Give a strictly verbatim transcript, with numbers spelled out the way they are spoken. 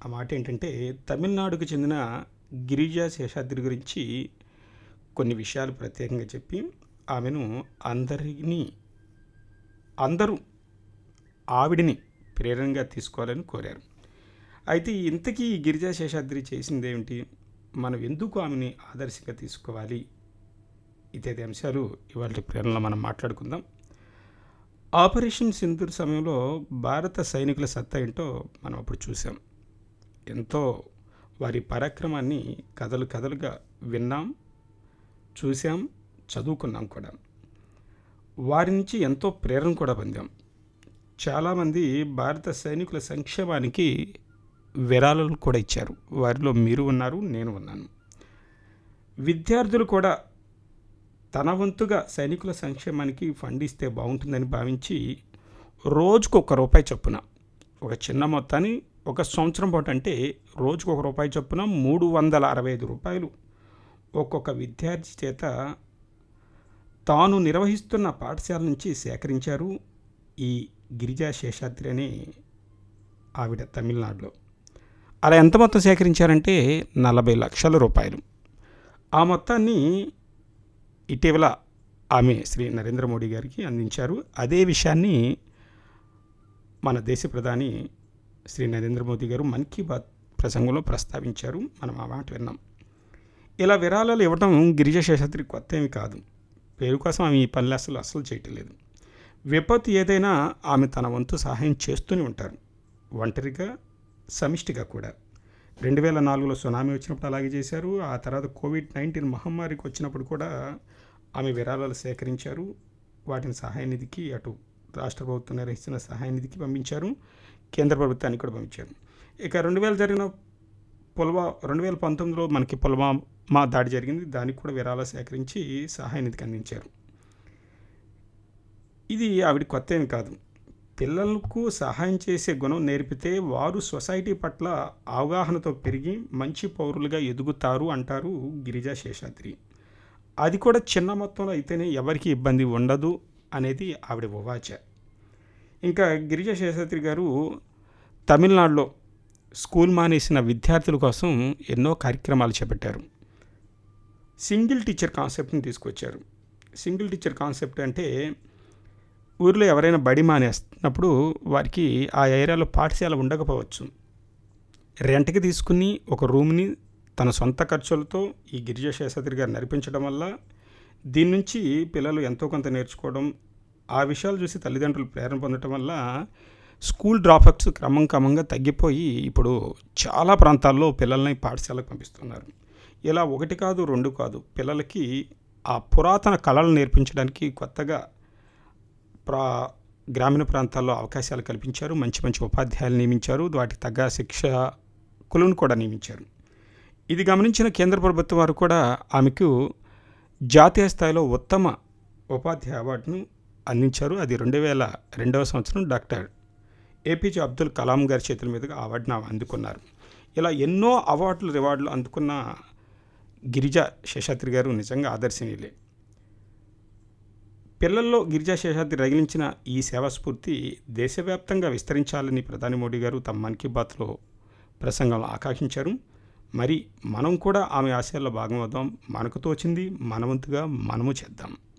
ఆ మాట ఏంటంటే, తమిళనాడుకు చెందిన గిరిజా శేషాద్రి గురించి కొన్ని విషయాలు ప్రత్యేకంగా చెప్పి, ఆమెను అందరిని అందరూ ఆవిడని ప్రేరణగా తీసుకోవాలని కోరారు. అయితే ఇంతకీ ఈ గిరిజా శేషాద్రి చేసిందేమిటి? మనం ఎందుకు ఆమెని ఆదర్శంగా తీసుకోవాలి? ఇత్యాది అంశాలు ఇవాళ ప్రేరణలో మనం మాట్లాడుకుందాం. ఆపరేషన్ సింధూర్ సమయంలో భారత సైనికుల సత్తా ఏంటో మనం అప్పుడు చూసాం. ఎంతో వారి పరాక్రమాన్ని కథలు కథలుగా విన్నాం, చూసాం, చదువుకున్నాం కూడా. వారి నుంచి ఎంతో ప్రేరణ కూడా పొందాం. చాలామంది భారత సైనికుల సంక్షేమానికి విరాళాలు కూడా ఇచ్చారు. వారిలో మీరు ఉన్నారు, నేను ఉన్నాను. విద్యార్థులు కూడా తన వంతుగా సైనికుల సంక్షేమానికి ఫండ్ ఇస్తే బాగుంటుందని భావించి రోజుకు ఒక రూపాయి చొప్పున, ఒక చిన్న మొత్తాన్ని ఒక సంవత్సరం పాటు అంటే రోజుకు ఒక రూపాయి చొప్పున మూడు వందల అరవై ఐదు రూపాయలు ఒక్కొక్క విద్యార్థి చేత తాను నిర్వహిస్తున్న పాఠశాల నుంచి సేకరించారు ఈ గిరిజా శేషాద్రి అనే ఆవిడ తమిళనాడులో. అలా ఎంత మొత్తం సేకరించారంటే నలభై లక్షల రూపాయలు. ఆ మొత్తాన్ని ఇటీవల ఆమె శ్రీ నరేంద్ర మోడీ గారికి అందించారు. అదే విషయాన్ని మన దేశ ప్రధాని శ్రీ నరేంద్ర మోదీ గారు మన్ కీ బాత్ ప్రసంగంలో ప్రస్తావించారు. మనం ఆ మాట విన్నాం. ఇలా విరాళాలు ఇవ్వడం గిరిజా శేషాద్రి కొత్త ఏమి కాదు. పేరు కోసం ఆమె ఈ పనులు అసలు అసలు చేయటం లేదు. విపత్తు ఏదైనా ఆమె తన వంతు సహాయం చేస్తూనే ఉంటారు, ఒంటరిగా సమిష్టిగా కూడా. రెండు వేల నాలుగులో సునామీ వచ్చినప్పుడు అలాగే చేశారు. ఆ తర్వాత కోవిడ్ నైన్టీన్ మహమ్మారికి వచ్చినప్పుడు కూడా ఆమె విరాళాలు సేకరించారు. వాటిని సహాయ నిధికి, అటు రాష్ట్ర ప్రభుత్వం నిర్వహిస్తున్న సహాయ నిధికి పంపించారు, కేంద్ర ప్రభుత్వానికి కూడా పంపించారు. ఇక రెండు వేల జరిగిన పుల్వా రెండు వేల పంతొమ్మిదిలో మనకి పుల్వామా దాడి జరిగింది. దానికి కూడా విరాళాలు సేకరించి సహాయ నిధికి అందించారు. ఇది ఆవిడ కొత్త ఏమి కాదు. పిల్లలకు సహాయం చేసే గుణం నేర్పితే వారు సొసైటీ పట్ల అవగాహనతో పెరిగి మంచి పౌరులుగా ఎదుగుతారు అంటారు గిరిజా శేషాద్రి. అది కూడా చిన్న మొత్తంలో అయితేనే ఎవరికి ఇబ్బంది ఉండదు అనేది ఆవిడ ఉవాచ. ఇంకా గిరిజా శేషాద్రి గారు తమిళనాడులో స్కూల్ మానేసిన విద్యార్థుల కోసం ఎన్నో కార్యక్రమాలు చేపట్టారు. సింగిల్ టీచర్ కాన్సెప్ట్ని తీసుకొచ్చారు. సింగిల్ టీచర్ కాన్సెప్ట్ అంటే ఊరిలో ఎవరైనా బడి మానేస్తున్నప్పుడు వారికి ఆ ఏరియాలో పాఠశాల ఉండకపోవచ్చు. రెంట్కి తీసుకుని ఒక రూమ్ని తన సొంత ఖర్చులతో ఈ గిరిజా శేషాద్రి గారు నడిపించడం వల్ల దీని నుంచి పిల్లలు ఎంతో కొంత నేర్చుకోవడం, ఆ విషయాలు చూసి తల్లిదండ్రులు ప్రేరణ పొందడం వల్ల స్కూల్ డ్రాప్అవుట్స్ క్రమం క్రమంగా తగ్గిపోయి ఇప్పుడు చాలా ప్రాంతాల్లో పిల్లల్ని పాఠశాలకు పంపిస్తున్నారు. ఇలా ఒకటి కాదు, రెండు కాదు, పిల్లలకి ఆ పురాతన కళలు నేర్పించడానికి కొత్తగా ప్రా గ్రామీణ ప్రాంతాల్లో అవకాశాలు కల్పించారు. మంచి మంచి ఉపాధ్యాయులు నియమించారు. వాటికి తగ్గ శిక్షకులను కూడా నియమించారు. ఇది గమనించిన కేంద్ర ప్రభుత్వం వారు కూడా ఆమెకు జాతీయ స్థాయిలో ఉత్తమ ఉపాధ్యాయ అవార్డును అందించారు. అది రెండు వేల రెండవ సంవత్సరం డాక్టర్ ఏపీజే అబ్దుల్ కలాం గారి చేతుల మీదుగా అవార్డును అందుకున్నారు. ఇలా ఎన్నో అవార్డులు రివార్డులు అందుకున్న గిరిజా శేషాద్రి గారు నిజంగా ఆదర్శనీయులే. పిల్లల్లో గిరిజా శేషాద్రి రగిలించిన ఈ సేవా స్ఫూర్తి దేశవ్యాప్తంగా విస్తరించాలని ప్రధాని మోడీ గారు తమ మన్ కీ బాత్లో ప్రసంగంలో ఆకాంక్షించారు. మరి మనం కూడా ఆమె ఆశయాల్లో భాగమవుదాం. మనకు తోచింది మనవంతుగా మనము చేద్దాం.